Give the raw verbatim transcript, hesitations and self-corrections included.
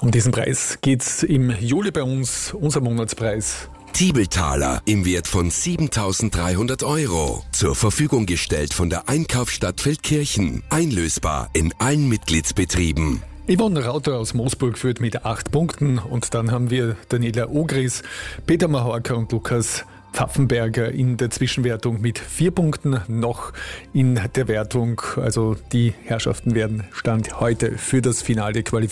Um diesen Preis geht's im Juli bei uns, unser Monatspreis. Tiebeltaler im Wert von siebentausenddreihundert Euro. Zur Verfügung gestellt von der Einkaufsstadt Feldkirchen. Einlösbar in allen Mitgliedsbetrieben. Yvonne Rauter aus Moosburg führt mit acht Punkten und dann haben wir Daniela Ogris, Peter Mahorka und Lukas Pfaffenberger in der Zwischenwertung mit vier Punkten noch in der Wertung. Also die Herrschaften werden Stand heute für das Finale qualifiziert.